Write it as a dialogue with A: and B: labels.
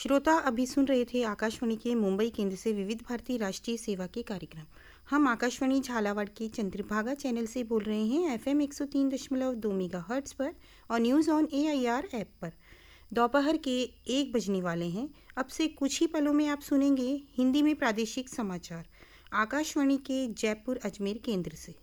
A: श्रोता अभी सुन रहे थे आकाशवाणी के मुंबई केंद्र से विविध भारती राष्ट्रीय सेवा के कार्यक्रम। हम आकाशवाणी झालावाड़ के चंद्रभागा चैनल से बोल रहे हैं एफएम 103.2 मेगाहर्ट्ज पर और न्यूज़ ऑन एआईआर ऐप पर। दोपहर के 1 बजने वाले हैं। अब से कुछ ही पलों में आप सुनेंगे हिंदी में प्रादेशिक समाचार आकाशवाणी के जयपुर अजमेर केंद्र से।